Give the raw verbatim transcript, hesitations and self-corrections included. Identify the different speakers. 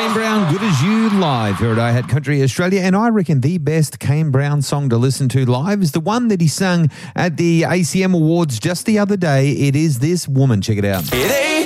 Speaker 1: Kane Brown, Good As You, live here at I Hat Country Australia. And I reckon the best Kane Brown song to listen to live is the one that he sung at the A C M Awards just the other day. It is this woman. Check it out.
Speaker 2: It ain't